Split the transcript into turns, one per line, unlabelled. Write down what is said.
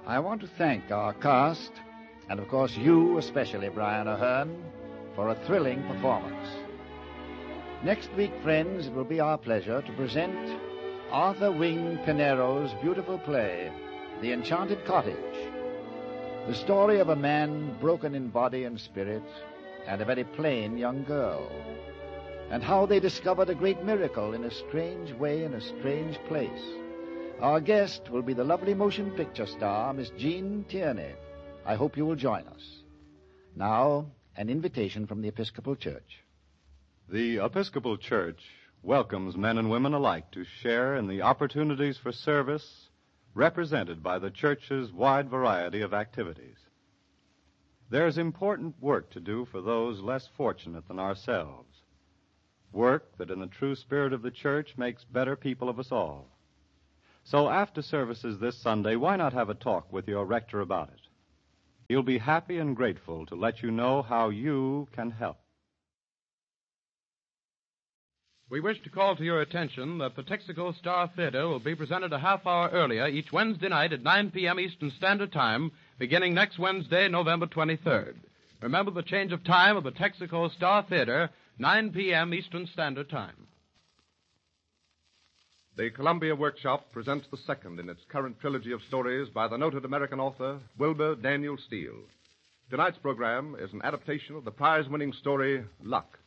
I want to thank our cast, and of course you especially, Brian O'Hearn, for a thrilling performance. Next week, friends, it will be our pleasure to present Arthur Wing Pinero's beautiful play, The Enchanted Cottage, the story of a man broken in body and spirit and a very plain young girl, and how they discovered a great miracle in a strange way in a strange place. Our guest will be the lovely motion picture star, Miss Jean Tierney. I hope you will join us. Now, an invitation from the Episcopal Church.
The Episcopal Church welcomes men and women alike to share in the opportunities for service represented by the Church's wide variety of activities. There's important work to do for those less fortunate than ourselves. Work that in the true spirit of the Church makes better people of us all. So after services this Sunday, why not have a talk with your rector about it? He'll be happy and grateful to let you know how you can help.
We wish to call to your attention that the Texaco Star Theater will be presented a half hour earlier each Wednesday night at 9 p.m. Eastern Standard Time, beginning next Wednesday, November 23rd. Remember the change of time of the Texaco Star Theater, 9 p.m. Eastern Standard Time.
The Columbia Workshop presents the second in its current trilogy of stories by the noted American author Wilbur Daniel Steele. Tonight's program is an adaptation of the prize-winning story, Luck.